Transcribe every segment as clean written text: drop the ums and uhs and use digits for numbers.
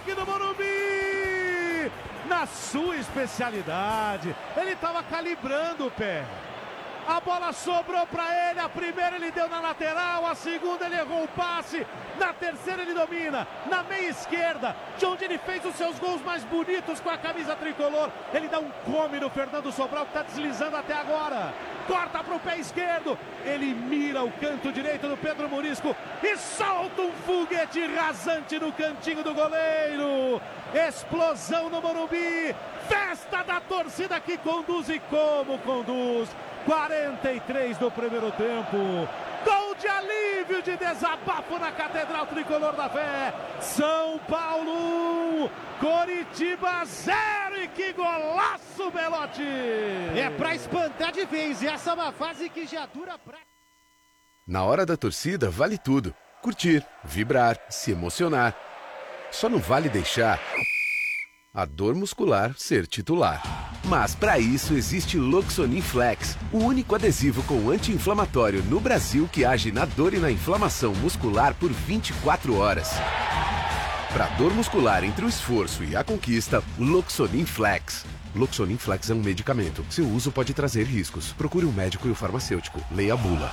aqui no Morumbi! Na sua especialidade, ele estava calibrando o pé. A bola sobrou para ele, a primeira ele deu na lateral, a segunda ele errou o passe, na terceira ele domina, na meia esquerda, de onde ele fez os seus gols mais bonitos com a camisa tricolor. Ele dá um come no Fernando Sobral, que está deslizando até agora. Corta para o pé esquerdo, ele mira o canto direito do Pedro Murisco e solta um foguete rasante no cantinho do goleiro. Explosão no Morumbi, festa da torcida que conduz e como conduz. 43 do primeiro tempo, gol de alívio, de desabafo na Catedral Tricolor da Fé. São Paulo 1, Coritiba 0, e que golaço, Belotti! É pra espantar de vez, e essa é uma fase que já dura pra... Na hora da torcida vale tudo, curtir, vibrar, se emocionar. Só não vale deixar a dor muscular ser titular. Mas para isso existe Loxonin Flex, o único adesivo com anti-inflamatório no Brasil que age na dor e na inflamação muscular por 24 horas. Para dor muscular entre o esforço e a conquista, Loxonin Flex. Loxonin Flex é um medicamento. Seu uso pode trazer riscos. Procure um médico e o farmacêutico. Leia a bula.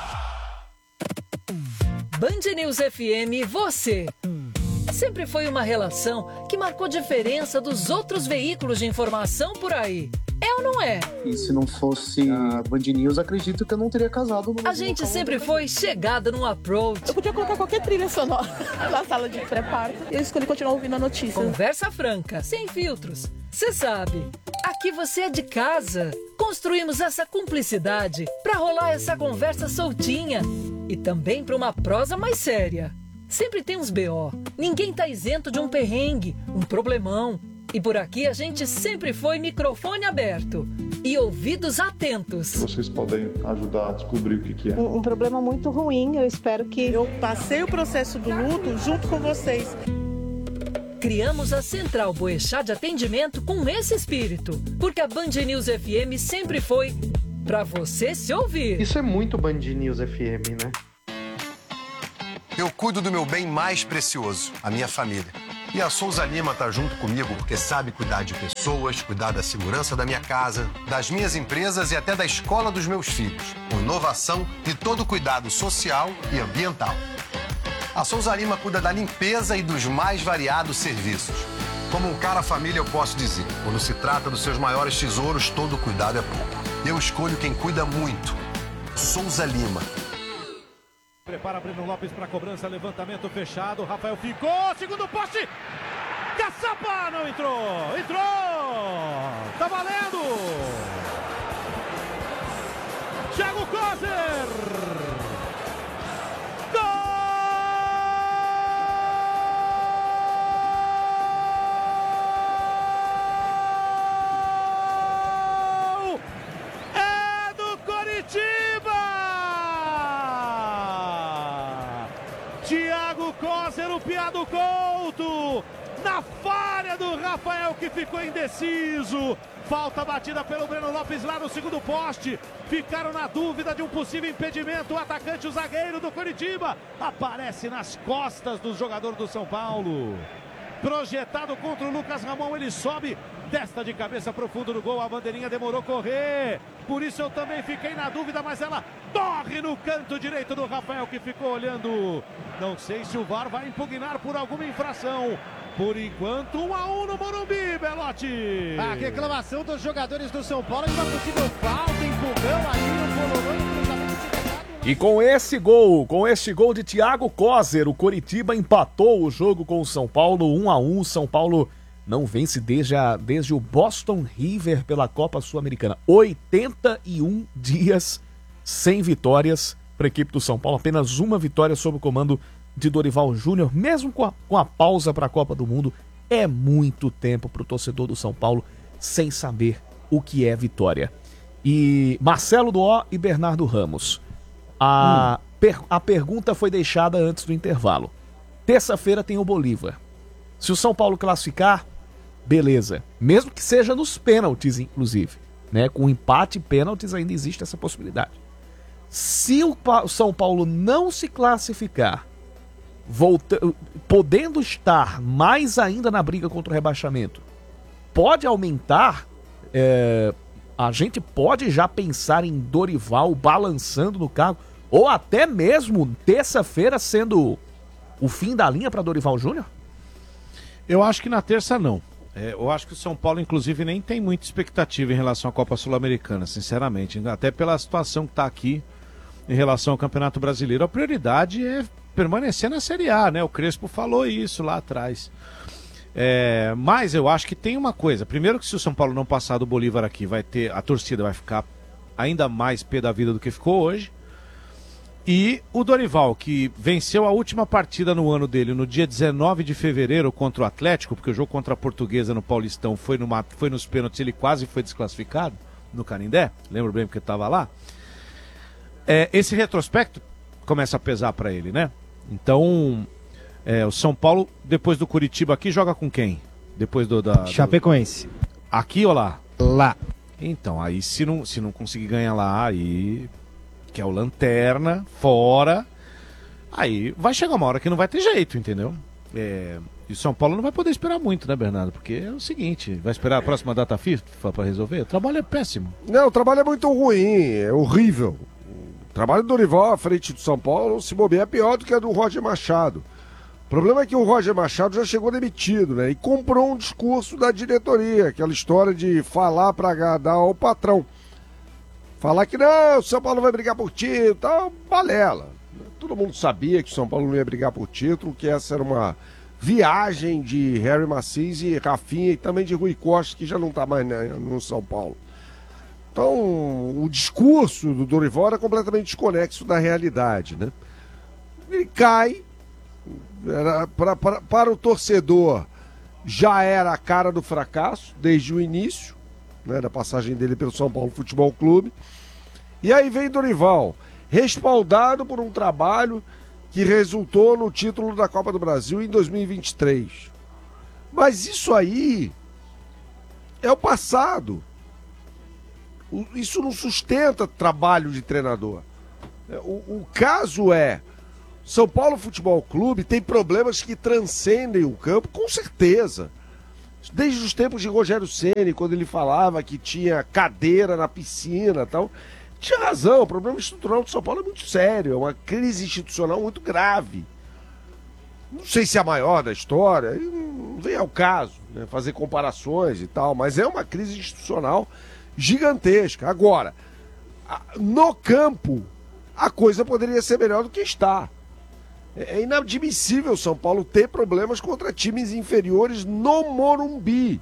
Band News FM, você. Sempre foi uma relação que marcou diferença dos outros veículos de informação por aí. É ou não é? E se não fosse a Band News, acredito que eu não teria casado. A gente sempre foi chegada no approach. Eu podia colocar qualquer trilha sonora na sala de pré-parto. Eu escolhi continuar ouvindo a notícia. Conversa franca, sem filtros. Você sabe, aqui você é de casa. Construímos essa cumplicidade para rolar essa conversa soltinha. E também para uma prosa mais séria. Sempre tem uns BO. Ninguém tá isento de um perrengue, um problemão. E por aqui a gente sempre foi microfone aberto e ouvidos atentos. Vocês podem ajudar a descobrir o que é. Um problema muito ruim, eu espero que... Eu passei o processo do luto junto com vocês. Criamos a Central Boechat de atendimento com esse espírito, porque a Band News FM sempre foi pra você se ouvir. Isso é muito Band News FM, né? Eu cuido do meu bem mais precioso, a minha família. E a Souza Lima tá junto comigo porque sabe cuidar de pessoas, cuidar da segurança da minha casa, das minhas empresas e até da escola dos meus filhos, com inovação e todo o cuidado social e ambiental. A Souza Lima cuida da limpeza e dos mais variados serviços. Como um cara família, eu posso dizer, quando se trata dos seus maiores tesouros, todo cuidado é pouco. Eu escolho quem cuida muito. Souza Lima. Prepara Breno Lopes para cobrança, levantamento fechado, Rafael ficou, segundo poste, Caçapa não entrou, tá valendo, Thiago Kozer, gol, é do Coritiba! Thiago Kozer, o piado Couto, na falha do Rafael que ficou indeciso. Falta batida pelo Breno Lopes lá no segundo poste. Ficaram na dúvida de um possível impedimento. O atacante, o zagueiro do Coritiba, aparece nas costas do jogador do São Paulo. Projetado contra o Lucas Ramon, ele sobe, testa de cabeça pro fundo do gol, a bandeirinha demorou correr, por isso eu também fiquei na dúvida, mas ela corre no canto direito do Rafael que ficou olhando. Não sei se o VAR vai impugnar por alguma infração. Por enquanto, 1-1 no Morumbi, Belotti. A reclamação dos jogadores do São Paulo de uma possível falta, empurrão ali no Colorado, cruzamento de... E com este gol de Thiago Kozer, o Coritiba empatou o jogo com o São Paulo 1-1. São Paulo não vence desde o Boston River pela Copa Sul-Americana. 81 dias sem vitórias para a equipe do São Paulo. Apenas uma vitória sob o comando de Dorival Júnior, mesmo com a pausa para a Copa do Mundo. É muito tempo para o torcedor do São Paulo sem saber o que é vitória. E Marcelo Duó e Bernardo Ramos. A pergunta foi deixada antes do intervalo. Terça-feira tem o Bolívar. Se o São Paulo classificar, beleza. Mesmo que seja nos pênaltis, inclusive. Né? Com empate e pênaltis ainda existe essa possibilidade. Se o São Paulo não se classificar, podendo estar mais ainda na briga contra o rebaixamento, pode aumentar? A gente pode já pensar em Dorival balançando no cargo, ou até mesmo terça-feira sendo o fim da linha para Dorival Júnior? Eu acho que na terça não. Eu acho que o São Paulo, inclusive, nem tem muita expectativa em relação à Copa Sul-Americana, sinceramente. Até pela situação que está aqui em relação ao Campeonato Brasileiro. A prioridade é permanecer na Série A, né? O Crespo falou isso lá atrás. Mas eu acho que tem uma coisa. Primeiro que se o São Paulo não passar do Bolívar aqui, a torcida vai ficar ainda mais pé da vida do que ficou hoje. E o Dorival, que venceu a última partida no ano dele, no dia 19 de fevereiro contra o Atlético, porque o jogo contra a Portuguesa no Paulistão foi nos pênaltis, ele quase foi desclassificado no Canindé, lembro bem porque estava lá. Esse retrospecto começa a pesar para ele, né? Então, o São Paulo, depois do Curitiba aqui, joga com quem? Depois Chapecoense. Aqui ou lá? Lá. Então, aí se não conseguir ganhar lá, aí... que é o Lanterna, fora, aí vai chegar uma hora que não vai ter jeito, entendeu? E o São Paulo não vai poder esperar muito, né, Bernardo? Porque é o seguinte, vai esperar a próxima data FIFA para resolver? O trabalho é péssimo. Não, o trabalho é muito ruim, é horrível. O trabalho do Dorival à frente do São Paulo, se bobear, é pior do que a do Roger Machado. O problema é que o Roger Machado já chegou demitido, né? E comprou um discurso da diretoria, aquela história de falar para agradar ao patrão. Falar que não, o São Paulo vai brigar por título e tal, balela. Todo mundo sabia que o São Paulo não ia brigar por título, que essa era uma viagem de Harry Macis e Rafinha e também de Rui Costa, que já não está mais no São Paulo. Então, o discurso do Dorival era completamente desconexo da realidade, né? Ele cai, para o torcedor, já era a cara do fracasso desde o início, né, da passagem dele pelo São Paulo Futebol Clube. E aí vem Dorival, respaldado por um trabalho que resultou no título da Copa do Brasil em 2023. Mas isso aí é o passado. Isso não sustenta trabalho de treinador. O caso é, São Paulo Futebol Clube tem problemas que transcendem o campo, com certeza. Desde os tempos de Rogério Ceni, quando ele falava que tinha cadeira na piscina e tal, tinha razão, o problema estrutural do São Paulo é muito sério, é uma crise institucional muito grave. Não sei se é a maior da história, não vem ao caso, né, fazer comparações e tal, mas é uma crise institucional gigantesca. Agora, no campo, a coisa poderia ser melhor do que está. É inadmissível o São Paulo ter problemas contra times inferiores no Morumbi.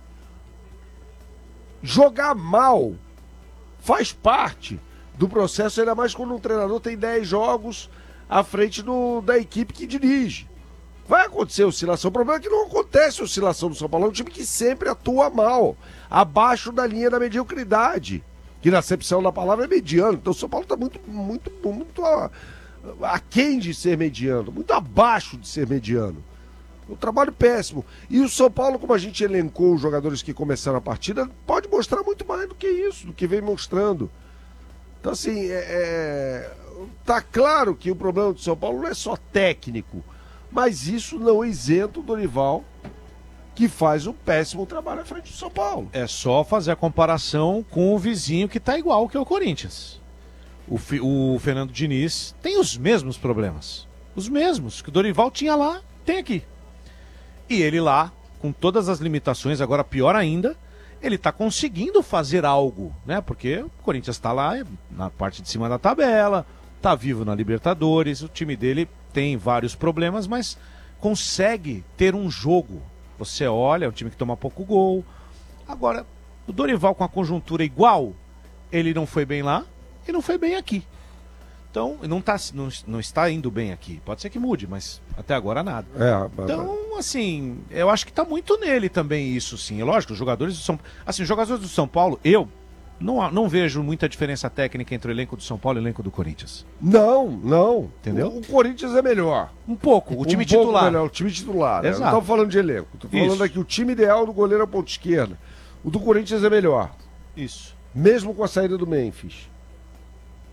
Jogar mal faz parte do processo, ainda mais quando um treinador tem 10 jogos à frente da equipe que dirige. Vai acontecer oscilação. O problema é que não acontece oscilação do São Paulo. É um time que sempre atua mal, abaixo da linha da mediocridade, que na acepção da palavra é mediano. Então o São Paulo está muito aquém de ser mediano, muito abaixo de ser mediano. Um trabalho péssimo. E o São Paulo, como a gente elencou os jogadores que começaram a partida, pode mostrar muito mais do que isso, do que vem mostrando. Então, assim, tá claro que o problema do São Paulo não é só técnico, mas isso não isenta o Dorival, que faz um péssimo trabalho à frente do São Paulo. É só fazer a comparação com o vizinho que tá igual que é o Corinthians. O Fernando Diniz tem os mesmos problemas. Os mesmos que o Dorival tinha lá, tem aqui. E ele lá, com todas as limitações, agora pior ainda, ele tá conseguindo fazer algo, né? Porque o Corinthians tá lá na parte de cima da tabela, tá vivo na Libertadores, o time dele tem vários problemas, mas consegue ter um jogo. Você olha, é um time que toma pouco gol. Agora, o Dorival com a conjuntura igual, ele não foi bem lá e não foi bem aqui. Então, não está indo bem aqui. Pode ser que mude, mas até agora nada. Então, assim, eu acho que está muito nele também isso, sim. É lógico, os jogadores do São Paulo, eu não vejo muita diferença técnica entre o elenco do São Paulo e o elenco do Corinthians. Não. Entendeu? O Corinthians é melhor. Um pouco, o time titular. Melhor, o time titular. Exato. Não estamos falando de elenco. Estou falando aqui, o time ideal do goleiro é o ponto esquerda. O do Corinthians é melhor. Isso. Mesmo com a saída do Memphis.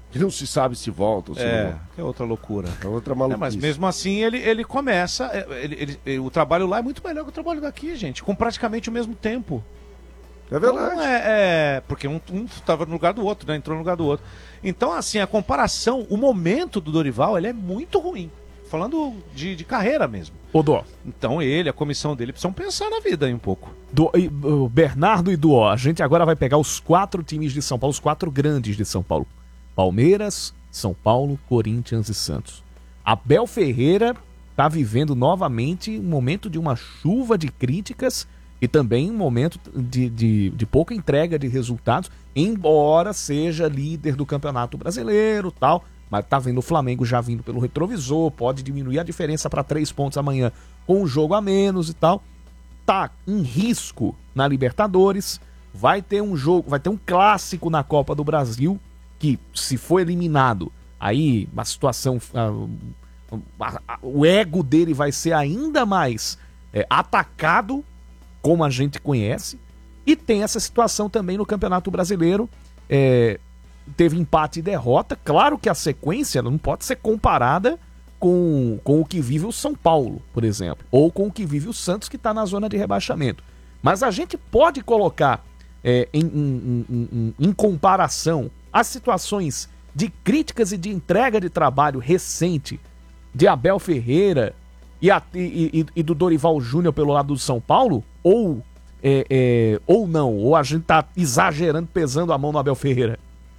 que não se sabe se volta ou se não volta. É outra loucura. É outra maluquice. Mas mesmo assim ele começa, o trabalho lá é muito melhor que o trabalho daqui, gente, com praticamente o mesmo tempo. É verdade. Então, porque um estava no lugar do outro, né? Entrou no lugar do outro. Então, assim, a comparação, o momento do Dorival, ele é muito ruim. Falando de carreira mesmo. Dó. Então a comissão dele, precisam pensar na vida aí um pouco. Bernardo e Duó, a gente agora vai pegar os 4 times de São Paulo, os 4 grandes de São Paulo. Palmeiras, São Paulo, Corinthians e Santos. Abel Ferreira está vivendo novamente um momento de uma chuva de críticas e também um momento de pouca entrega de resultados, embora seja líder do Campeonato Brasileiro e tal, mas tá vendo o Flamengo já vindo pelo retrovisor, pode diminuir a diferença para 3 pontos amanhã com um jogo a menos e tal. Tá em risco na Libertadores, vai ter um clássico na Copa do Brasil, que se for eliminado, aí a situação, o ego dele vai ser ainda mais atacado, como a gente conhece, e tem essa situação também no Campeonato Brasileiro, teve empate e derrota, claro que a sequência não pode ser comparada com o que vive o São Paulo, por exemplo, ou com o que vive o Santos, que está na zona de rebaixamento, mas a gente pode colocar em comparação as situações de críticas e de entrega de trabalho recente de Abel Ferreira e do Dorival Júnior pelo lado do São Paulo, ou não, ou a gente tá exagerando, pesando a mão no Abel Ferreira?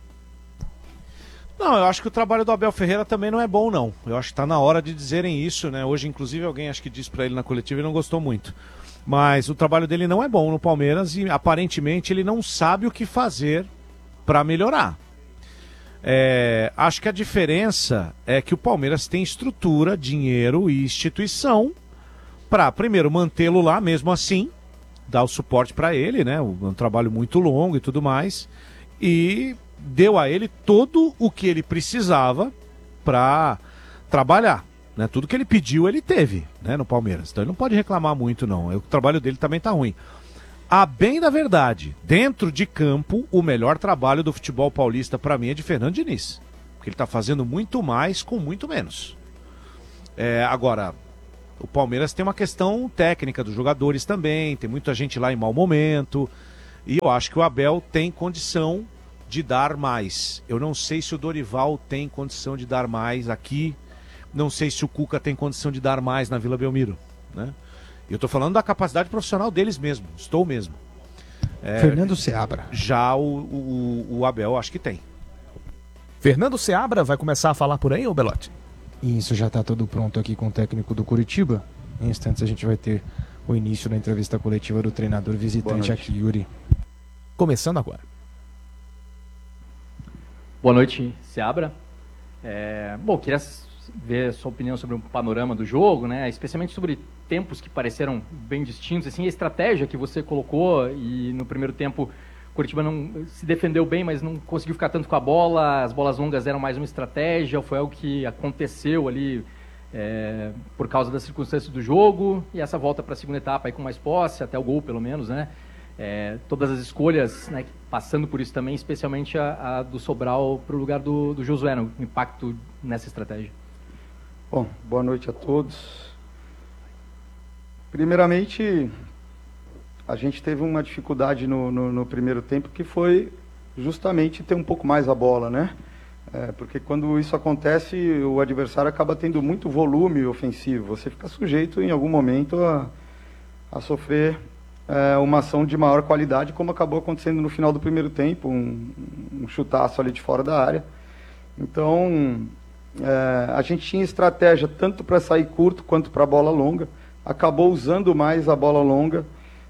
Não, eu acho que o trabalho do Abel Ferreira também não é bom, não. Eu acho que tá na hora de dizerem isso, né? Hoje, inclusive, alguém acho que disse pra ele na coletiva e não gostou muito. Mas o trabalho dele não é bom no Palmeiras e, aparentemente, ele não sabe o que fazer para melhorar. Acho que a diferença é que o Palmeiras tem estrutura, dinheiro e instituição para, primeiro, mantê-lo lá, mesmo assim, dar o suporte para ele, né? Um trabalho muito longo e tudo mais, e deu a ele todo o que ele precisava para trabalhar, né? Tudo que ele pediu ele teve, né, no Palmeiras, então ele não pode reclamar muito, não. O trabalho dele também tá ruim. A bem da verdade, dentro de campo, o melhor trabalho do futebol paulista para mim é de Fernando Diniz, porque ele tá fazendo muito mais com muito menos. Agora, o Palmeiras tem uma questão técnica dos jogadores também, tem muita gente lá em mau momento, e eu acho que o Abel tem condição de dar mais. Eu não sei se o Dorival tem condição de dar mais aqui, não sei se o Cuca tem condição de dar mais na Vila Belmiro, né? Eu tô falando da capacidade profissional deles mesmo, estou mesmo. Fernando Seabra. Já o Abel acho que tem. Fernando Seabra vai começar a falar por aí, ô Belotti? Isso, já está tudo pronto aqui com o técnico do Curitiba. Em instantes a gente vai ter o início da entrevista coletiva do treinador visitante aqui, Yuri. Começando agora. Boa noite, Seabra. Queria ver a sua opinião sobre o panorama do jogo, né? Especialmente sobre tempos que pareceram bem distintos, assim, a estratégia que você colocou, e no primeiro tempo o Curitiba não se defendeu bem, mas não conseguiu ficar tanto com a bola, as bolas longas eram mais uma estratégia, foi algo que aconteceu ali por causa das circunstâncias do jogo, e essa volta para a segunda etapa aí com mais posse, até o gol pelo menos, né? Todas as escolhas, né, passando por isso também, especialmente a do Sobral para o lugar do Josué, o impacto nessa estratégia. Bom, boa noite a todos. Primeiramente, a gente teve uma dificuldade no primeiro tempo, que foi justamente ter um pouco mais a bola, né? Porque quando isso acontece, o adversário acaba tendo muito volume ofensivo. Você fica sujeito, em algum momento, a sofrer uma ação de maior qualidade, como acabou acontecendo no final do primeiro tempo, um chutaço ali de fora da área. Então, a gente tinha estratégia tanto para sair curto quanto para a bola longa, acabou usando mais a bola longa.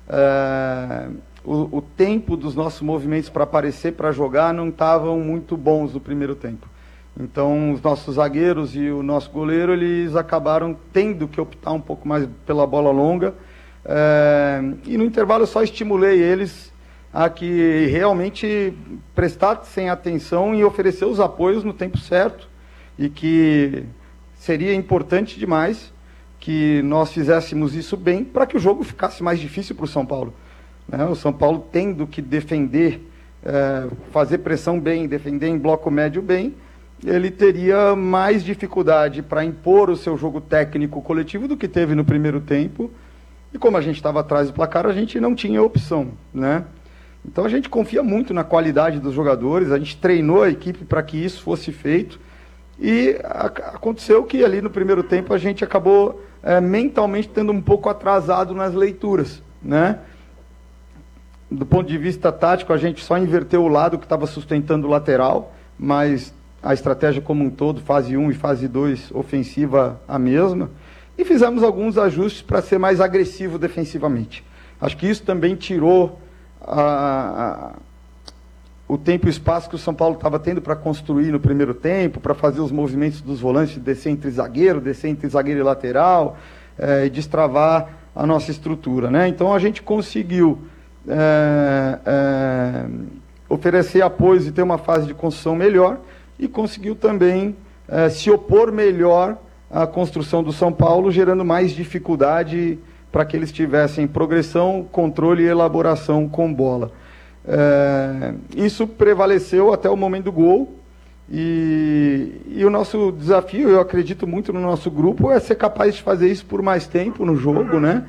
O tempo dos nossos movimentos para aparecer, para jogar, não estavam muito bons no primeiro tempo. Então, os nossos zagueiros e o nosso goleiro, eles acabaram tendo que optar um pouco mais pela bola longa. E no intervalo eu só estimulei eles a que realmente prestassem atenção e oferecer os apoios no tempo certo, e que seria importante demais que nós fizéssemos isso bem para que o jogo ficasse mais difícil para o São Paulo, né? O São Paulo tendo que defender, fazer pressão bem, defender em bloco médio bem, ele teria mais dificuldade para impor o seu jogo técnico coletivo do que teve no primeiro tempo. E como a gente estava atrás do placar, a gente não tinha opção, né? Então a gente confia muito na qualidade dos jogadores, a gente treinou a equipe para que isso fosse feito. E aconteceu que ali no primeiro tempo a gente acabou mentalmente tendo um pouco atrasado nas leituras, né? Do ponto de vista tático, a gente só inverteu o lado que estava sustentando o lateral, mas a estratégia como um todo, fase 1 e fase 2, ofensiva a mesma. E fizemos alguns ajustes para ser mais agressivo defensivamente. Acho que isso também tirou o tempo e o espaço que o São Paulo estava tendo para construir no primeiro tempo, para fazer os movimentos dos volantes, descer entre zagueiro e lateral, e destravar a nossa estrutura, né? Então a gente conseguiu oferecer apoios e ter uma fase de construção melhor, e conseguiu também se opor melhor à construção do São Paulo, gerando mais dificuldade para que eles tivessem progressão, controle e elaboração com bola. Isso prevaleceu até o momento do gol, e o nosso desafio, eu acredito muito no nosso grupo, é ser capaz de fazer isso por mais tempo no jogo, né?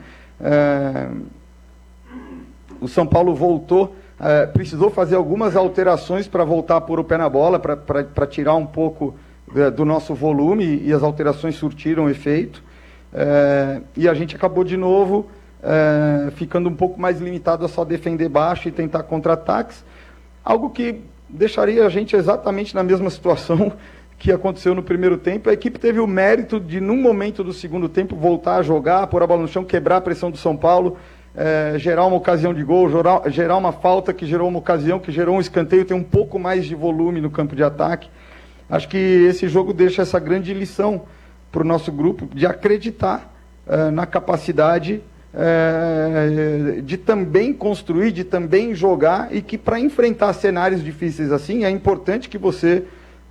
O São Paulo voltou, precisou fazer algumas alterações para voltar a pôr o pé na bola, para tirar um pouco do nosso volume, e as alterações surtiram efeito. E a gente acabou de novo ficando um pouco mais limitado a só defender baixo e tentar contra-ataques, algo que deixaria a gente exatamente na mesma situação que aconteceu no primeiro tempo. A equipe teve o mérito de, num momento do segundo tempo, voltar a jogar, pôr a bola no chão, quebrar a pressão do São Paulo, gerar uma ocasião de gol, gerar uma falta que gerou uma ocasião, que gerou um escanteio, ter um pouco mais de volume no campo de ataque. Acho que esse jogo deixa essa grande lição para o nosso grupo, de acreditar na capacidade de também construir, de também jogar, e que para enfrentar cenários difíceis assim, é importante que você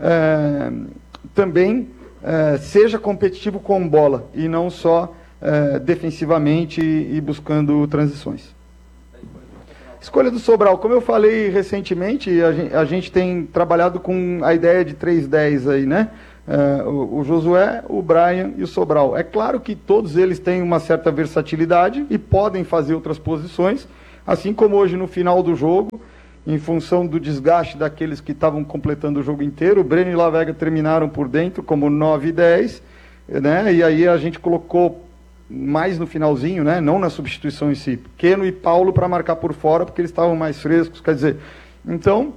também seja competitivo com bola, e não só defensivamente e buscando transições. Escolha do Sobral, como eu falei recentemente, a gente tem trabalhado com a ideia de 3-10 aí, né? O Josué, o Brian e o Sobral. É claro que todos eles têm uma certa versatilidade e podem fazer outras posições, assim como hoje no final do jogo, em função do desgaste daqueles que estavam completando o jogo inteiro, o Breno e Lavega terminaram por dentro como 9 e 10, né? E aí a gente colocou mais no finalzinho, né? Não na substituição em si, Keno e Paulo para marcar por fora, porque eles estavam mais frescos, quer dizer, então...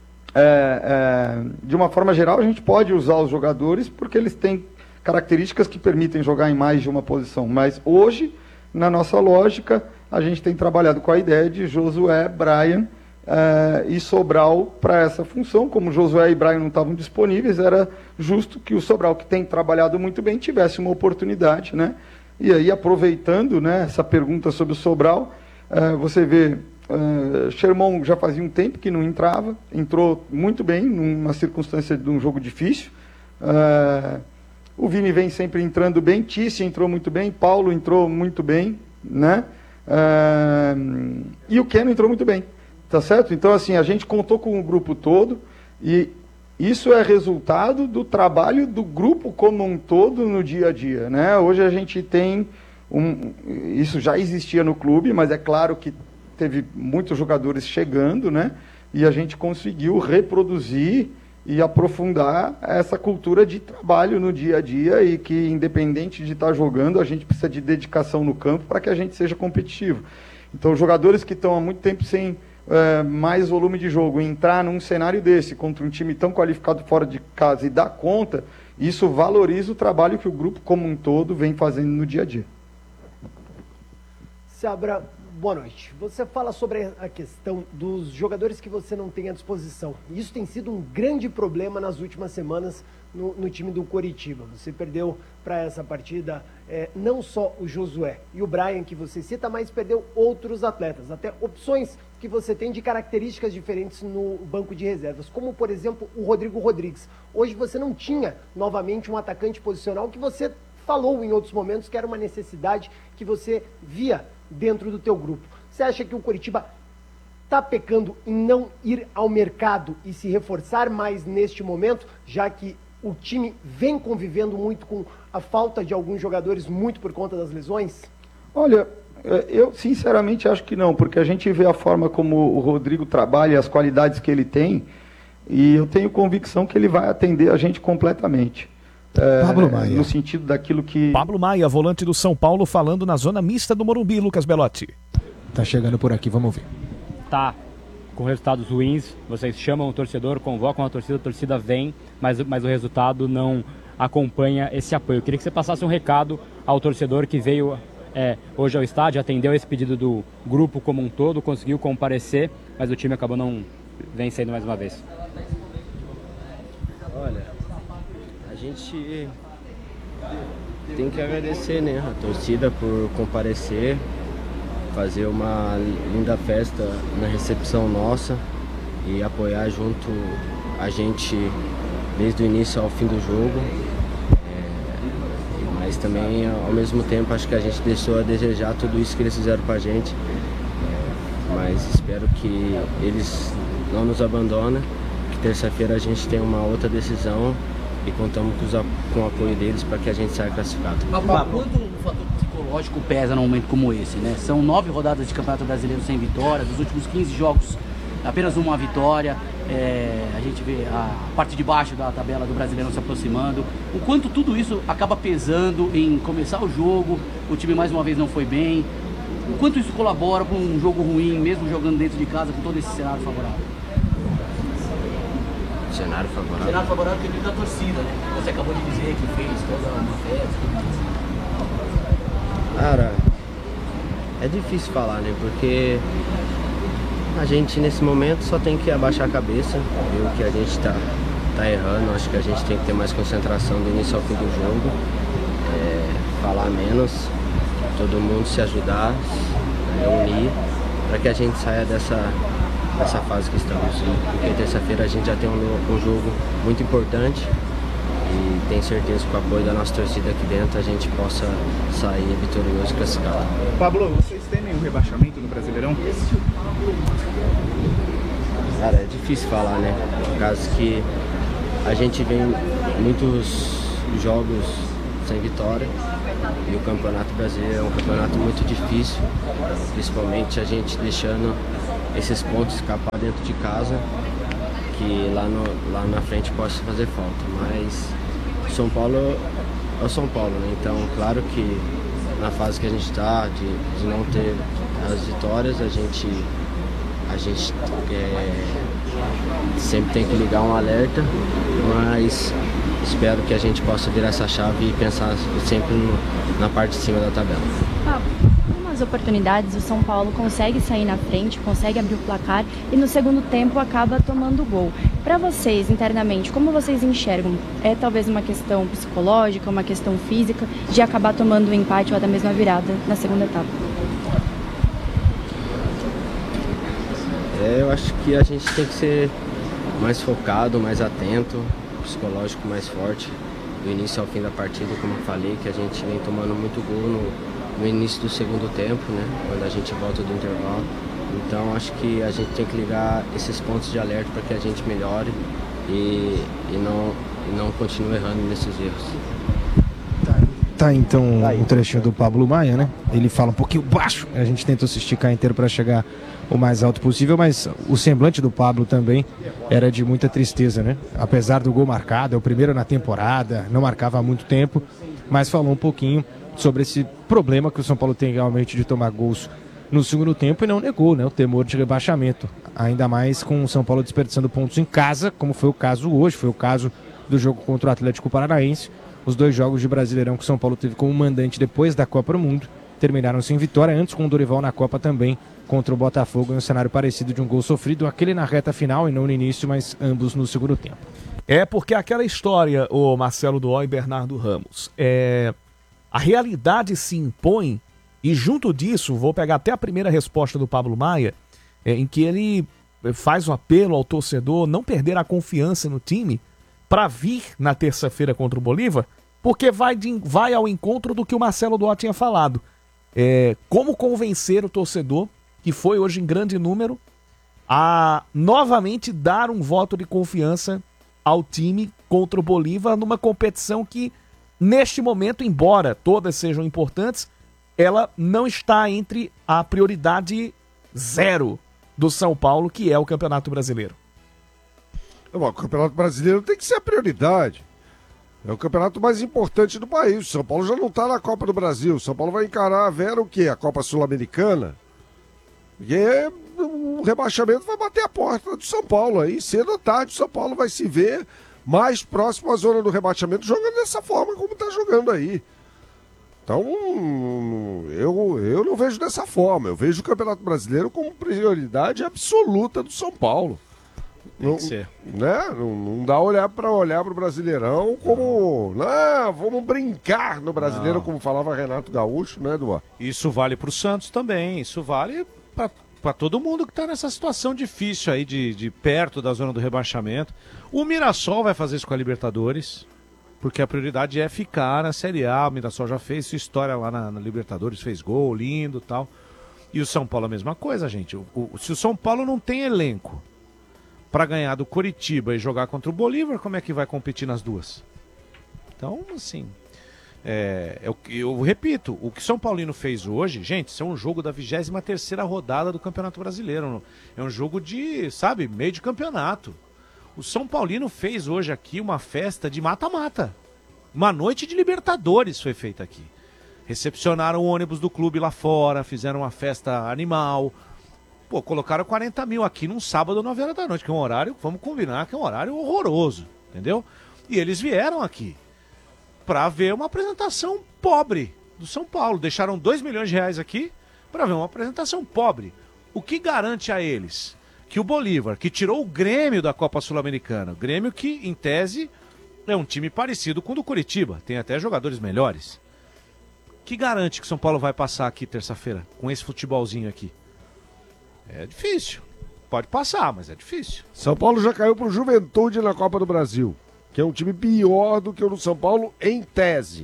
de uma forma geral, a gente pode usar os jogadores porque eles têm características que permitem jogar em mais de uma posição. Mas hoje, na nossa lógica, a gente tem trabalhado com a ideia de Josué, Brian e Sobral para essa função. Como Josué e Brian não estavam disponíveis, era justo que o Sobral, que tem trabalhado muito bem, tivesse uma oportunidade, né? E aí, aproveitando, né, essa pergunta sobre o Sobral, você vê... Sherman já fazia um tempo que não entrava, entrou muito bem numa circunstância de um jogo difícil. O Vini vem sempre entrando bem, Tice entrou muito bem, Paulo entrou muito bem, né? E o Keno entrou muito bem, tá certo? Então, assim, a gente contou com o grupo todo, e isso é resultado do trabalho do grupo como um todo no dia a dia, né? Hoje a gente tem isso já existia no clube, mas é claro que teve muitos jogadores chegando, né? E a gente conseguiu reproduzir e aprofundar essa cultura de trabalho no dia a dia, e que, independente de estar jogando, a gente precisa de dedicação no campo para que a gente seja competitivo. Então, jogadores que estão há muito tempo sem mais volume de jogo, entrar num cenário desse, contra um time tão qualificado fora de casa e dar conta, isso valoriza o trabalho que o grupo como um todo vem fazendo no dia a dia. Seabra, boa noite. Você fala sobre a questão dos jogadores que você não tem à disposição. Isso tem sido um grande problema nas últimas semanas no time do Coritiba. Você perdeu para essa partida não só o Josué e o Brian, que você cita, mas perdeu outros atletas. Até opções que você tem de características diferentes no banco de reservas, como, por exemplo, o Rodrigo Rodrigues. Hoje você não tinha, novamente, um atacante posicional que você falou em outros momentos que era uma necessidade que você via dentro do teu grupo. Você acha que o Coritiba está pecando em não ir ao mercado e se reforçar mais neste momento, já que o time vem convivendo muito com a falta de alguns jogadores, muito por conta das lesões? Olha, eu sinceramente acho que não, porque a gente vê a forma como o Rodrigo trabalha, as qualidades que ele tem, e eu tenho convicção que ele vai atender a gente completamente. Pablo Maia. No sentido daquilo que... Pablo Maia, volante do São Paulo, falando na zona mista do Morumbi, Lucas Belotti. Tá chegando por aqui, vamos ouvir. Tá com resultados ruins, vocês chamam o torcedor, convocam a torcida vem, mas o resultado não acompanha esse apoio. Eu queria que você passasse um recado ao torcedor que veio hoje ao estádio, atendeu esse pedido do grupo como um todo, conseguiu comparecer, mas o time acabou não vencendo mais uma vez. Olha, a gente tem que agradecer, né, a torcida por comparecer, fazer uma linda festa na recepção nossa e apoiar junto a gente desde o início ao fim do jogo. Mas também, ao mesmo tempo, acho que a gente deixou a desejar tudo isso que eles fizeram pra gente. Mas espero que eles não nos abandonem, que terça-feira a gente tem uma outra decisão e contamos com o apoio deles para que a gente saia classificado. Quanto o fator psicológico pesa num momento como esse, né? São 9 rodadas de Campeonato Brasileiro sem vitória, dos últimos 15 jogos apenas uma vitória, a gente vê a parte de baixo da tabela do Brasileirão se aproximando. O quanto tudo isso acaba pesando em começar o jogo, o time mais uma vez não foi bem, o quanto isso colabora para um jogo ruim, mesmo jogando dentro de casa com todo esse cenário favorável? Cenário favorável? Cenário favorável que é da torcida, né? Você acabou de dizer que fez toda uma festa. Cara, é difícil falar, né? Porque a gente nesse momento só tem que abaixar a cabeça, ver o que a gente tá errando. Acho que a gente tem que ter mais concentração do início ao fim do jogo, falar menos, todo mundo se ajudar, unir, para que a gente saia dessa fase que estamos. Porque terça-feira a gente já tem um jogo muito importante e tenho certeza que com o apoio da nossa torcida aqui dentro a gente possa sair vitorioso e classificado. Pablo, vocês temem um rebaixamento no Brasileirão? Cara, é difícil falar, né? Por causa que a gente vem muitos jogos sem vitória e o Campeonato Brasileiro é um campeonato muito difícil, principalmente a gente deixando esses pontos escapar dentro de casa, que lá na frente possa fazer falta. Mas São Paulo é o São Paulo, né? Então, claro que na fase que a gente está, de não ter as vitórias, a gente sempre tem que ligar um alerta, mas espero que a gente possa virar essa chave e pensar sempre na parte de cima da tabela. Algumas oportunidades o São Paulo consegue sair na frente, consegue abrir o placar e no segundo tempo acaba tomando gol. Para vocês, internamente, como vocês enxergam? É talvez uma questão psicológica, uma questão física de acabar tomando um empate ou até mesmo a virada na segunda etapa? Eu acho que a gente tem que ser mais focado, mais atento, psicológico mais forte, do início ao fim da partida, como eu falei, que a gente vem tomando muito gol no início do segundo tempo, né, quando a gente volta do intervalo. Então acho que a gente tem que ligar esses pontos de alerta para que a gente melhore e não continue errando nesses erros. Tá, então, um trechinho do Pablo Maia, né? Ele fala um pouquinho baixo, a gente tentou se esticar inteiro para chegar o mais alto possível, mas o semblante do Pablo também era de muita tristeza, né? Apesar do gol marcado, é o primeiro na temporada, não marcava há muito tempo, mas falou um pouquinho sobre esse problema que o São Paulo tem realmente de tomar gols no segundo tempo e não negou, né, o temor de rebaixamento, ainda mais com o São Paulo desperdiçando pontos em casa, como foi o caso hoje, foi o caso do jogo contra o Atlético Paranaense. Os 2 jogos de Brasileirão que o São Paulo teve como mandante depois da Copa do Mundo terminaram sem vitória, antes com o Dorival na Copa também contra o Botafogo, em um cenário parecido de um gol sofrido, aquele na reta final e não no início, mas ambos no segundo tempo. É porque aquela história, o Marcelo Duó e Bernardo Ramos, a realidade se impõe e junto disso, vou pegar até a primeira resposta do Pablo Maia, em que ele faz um apelo ao torcedor não perder a confiança no time para vir na terça-feira contra o Bolívar, porque vai ao encontro do que o Marcelo Duó tinha falado. Como convencer o torcedor, que foi hoje em grande número, a novamente dar um voto de confiança ao time contra o Bolívar numa competição que, neste momento, embora todas sejam importantes, ela não está entre a prioridade 0 do São Paulo, que é o Campeonato Brasileiro. O Campeonato Brasileiro tem que ser a prioridade. É o campeonato mais importante do país. O São Paulo já não está na Copa do Brasil. O São Paulo vai encarar a Vera o quê? A Copa Sul-Americana? E o rebaixamento vai bater a porta do São Paulo aí. Cedo ou tarde o São Paulo vai se ver mais próximo à zona do rebaixamento, jogando dessa forma como está jogando aí. Então, eu não vejo dessa forma. Eu vejo o Campeonato Brasileiro como prioridade absoluta do São Paulo. Tem que ser. Né? Não dá para olhar para o Brasileirão como... Não, vamos brincar no Brasileiro, como falava Renato Gaúcho, né, Eduardo? Isso vale para o Santos também. Isso vale para todo mundo que está nessa situação difícil aí de perto da zona do rebaixamento. O Mirassol vai fazer isso com a Libertadores, porque a prioridade é ficar na Série A. O Mirassol já fez sua história lá na Libertadores, fez gol, lindo e tal. E o São Paulo a mesma coisa, gente. Se o São Paulo não tem elenco para ganhar do Coritiba e jogar contra o Bolívar, como é que vai competir nas duas? Então, assim, eu repito, o que São Paulino fez hoje, gente, isso é um jogo da 23ª rodada do Campeonato Brasileiro. É um jogo de, sabe, meio de campeonato. O São Paulino fez hoje aqui uma festa de mata-mata. Uma noite de Libertadores foi feita aqui. Recepcionaram o ônibus do clube lá fora, fizeram uma festa animal. Pô, colocaram 40 mil aqui num sábado, 9 horas da noite, que é um horário, vamos combinar, que é um horário horroroso, entendeu? E eles vieram aqui para ver uma apresentação pobre do São Paulo. Deixaram 2 milhões de reais aqui para ver uma apresentação pobre. O que garante a eles que o Bolívar, que tirou o Grêmio da Copa Sul-Americana, o Grêmio que, em tese, é um time parecido com o do Coritiba, tem até jogadores melhores, que garante que São Paulo vai passar aqui terça-feira com esse futebolzinho aqui? É difícil. Pode passar, mas é difícil. São Paulo já caiu pro Juventude na Copa do Brasil, que é um time pior do que o do São Paulo em tese.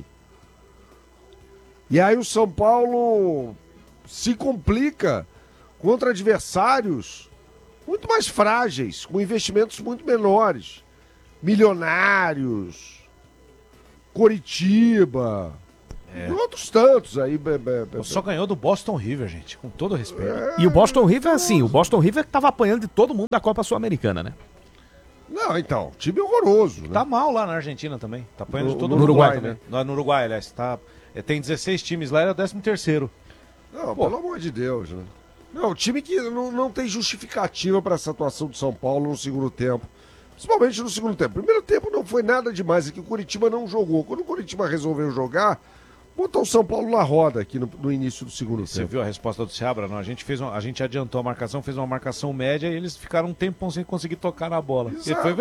E aí o São Paulo se complica contra adversários muito mais frágeis, com investimentos muito menores. Milionários, Coritiba... E outros tantos aí. Só ganhou do Boston River, gente, com todo respeito. E o Boston River, assim, o Boston River que tava apanhando de todo mundo da Copa Sul-Americana, né? Não, então, time horroroso. Né? Tá mal lá na Argentina também. Tá apanhando de todo mundo. No Uruguai também. No Uruguai, aliás. Tem 16 times lá, é o 13º. Não, pelo amor de Deus, né? Não, o time que não tem justificativa para essa atuação do São Paulo no segundo tempo. Principalmente no segundo tempo. Primeiro tempo não foi nada demais, é que o Coritiba não jogou. Quando o Coritiba resolveu jogar, botou o São Paulo na roda aqui no início do segundo tempo. Você viu a resposta do Seabra? Não, a gente adiantou a marcação, fez uma marcação média e eles ficaram um tempão sem conseguir tocar na bola. E foi